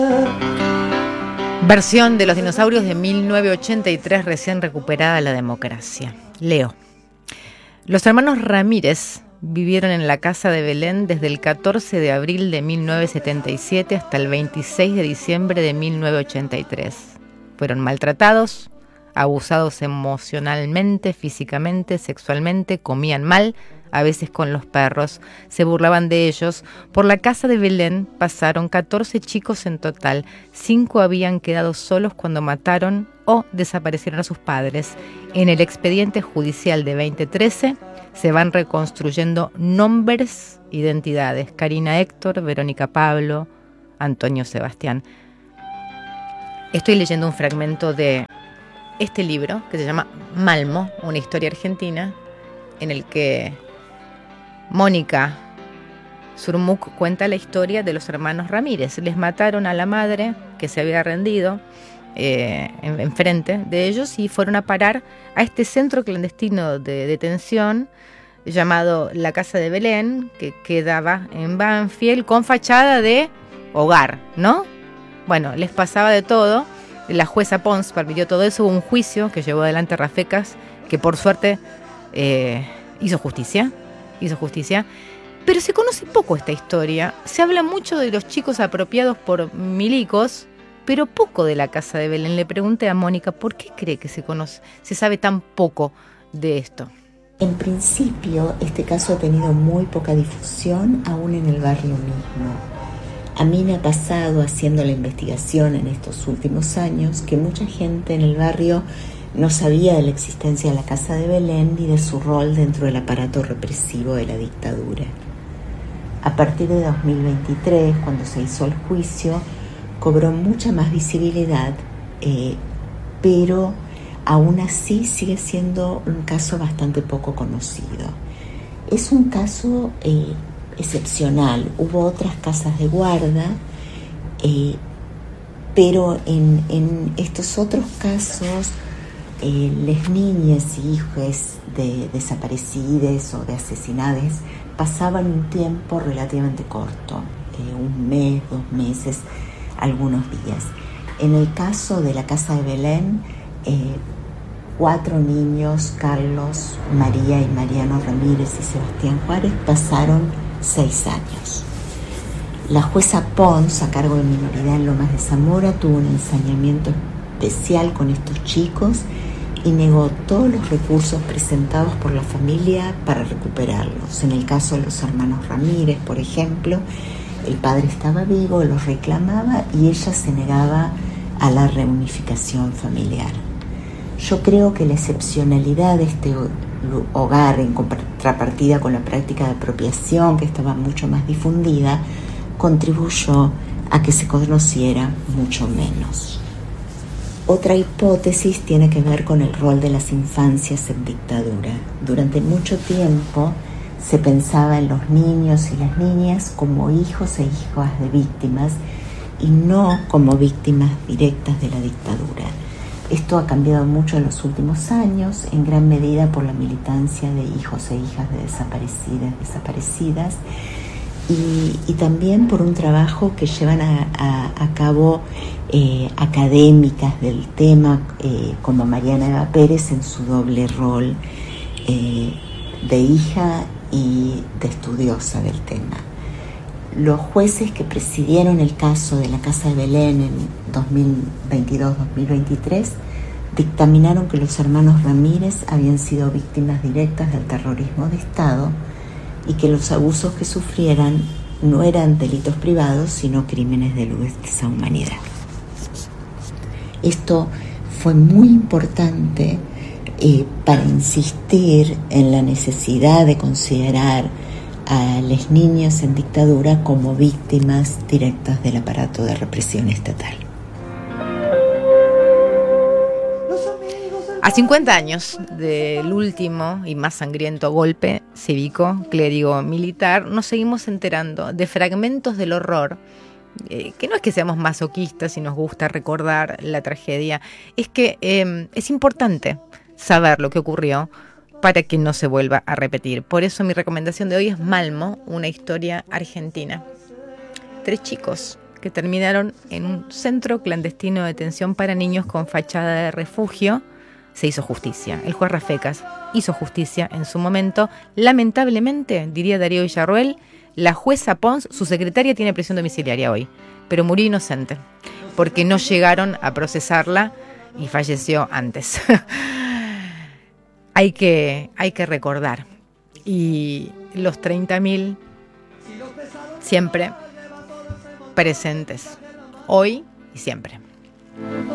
Versión de Los dinosaurios de 1983, recién recuperada la democracia. Leo. Los hermanos Ramírez vivieron en la casa de Belén desde el 14 de abril de 1977 hasta el 26 de diciembre de 1983. Fueron maltratados, abusados emocionalmente, físicamente, sexualmente, comían mal, a veces con los perros, se burlaban de ellos. Por la casa de Belén pasaron 14 chicos en total. 5 habían quedado solos cuando mataron o desaparecieron a sus padres. En el expediente judicial de 2013 se van reconstruyendo nombres, identidades. Karina Héctor, Verónica Pablo, Antonio Sebastián. Estoy leyendo un fragmento de este libro que se llama Malmo, una historia argentina, en el que Mónica Surmuk cuenta la historia de los hermanos Ramírez. Les mataron a la madre, que se había rendido enfrente de ellos, y fueron a parar a este centro clandestino de detención llamado la Casa de Belén, que quedaba en Banfield, con fachada de hogar, ¿no? Bueno, les pasaba de todo. La jueza Pons permitió todo eso. Hubo un juicio que llevó adelante Rafecas, que por suerte hizo justicia, pero se conoce poco esta historia. Se habla mucho de los chicos apropiados por milicos, pero poco de la Casa de Belén. Le pregunté a Mónica, ¿por qué cree que se sabe tan poco de esto? En principio, este caso ha tenido muy poca difusión, aún en el barrio mismo. A mí me ha pasado, haciendo la investigación en estos últimos años, que mucha gente en el barrio no sabía de la existencia de la Casa de Belén ni de su rol dentro del aparato represivo de la dictadura. A partir de 2023, cuando se hizo el juicio, cobró mucha más visibilidad, pero aún así sigue siendo un caso bastante poco conocido. Es un caso excepcional. Hubo otras casas de guarda, pero en estos otros casos, las niñas y hijos de desaparecidas o de asesinadas pasaban un tiempo relativamente corto, 1 mes, 2 meses, algunos días. En el caso de la Casa de Belén, 4 niños, Carlos, María y Mariano Ramírez y Sebastián Juárez, pasaron 6 años. La jueza Pons, a cargo de Minoridad en Lomas de Zamora, tuvo un ensañamiento especial con estos chicos y negó todos los recursos presentados por la familia para recuperarlos. En el caso de los hermanos Ramírez, por ejemplo, el padre estaba vivo, los reclamaba y ella se negaba a la reunificación familiar. Yo creo que la excepcionalidad de este hogar, en contrapartida con la práctica de apropiación, que estaba mucho más difundida, contribuyó a que se conociera mucho menos. Otra hipótesis tiene que ver con el rol de las infancias en dictadura. Durante mucho tiempo se pensaba en los niños y las niñas como hijos e hijas de víctimas y no como víctimas directas de la dictadura. Esto ha cambiado mucho en los últimos años, en gran medida por la militancia de hijos e hijas de desaparecidas, y también por un trabajo que llevan a cabo académicas del tema, como Mariana Eva Pérez en su doble rol de hija y de estudiosa del tema. Los jueces que presidieron el caso de la Casa de Belén en 2022-2023 dictaminaron que los hermanos Ramírez habían sido víctimas directas del terrorismo de Estado y que los abusos que sufrieran no eran delitos privados, sino crímenes de lesa humanidad. Esto fue muy importante para insistir en la necesidad de considerar a las niñas en dictadura como víctimas directas del aparato de represión estatal. A 50 años del último y más sangriento golpe cívico, clérigo, militar, nos seguimos enterando de fragmentos del horror, que no es que seamos masoquistas y nos gusta recordar la tragedia, es que es importante saber lo que ocurrió para que no se vuelva a repetir. Por eso mi recomendación de hoy es Malmo, una historia argentina. 3 chicos, que terminaron en un centro clandestino de detención para niños con fachada de refugio. Se hizo justicia. El juez Rafecas hizo justicia en su momento. Lamentablemente, diría Darío Villarroel, la jueza Pons, su secretaria, tiene prisión domiciliaria hoy, pero murió inocente, porque no llegaron a procesarla y falleció antes. Hay que recordar. Y los 30.000 siempre presentes, hoy y siempre.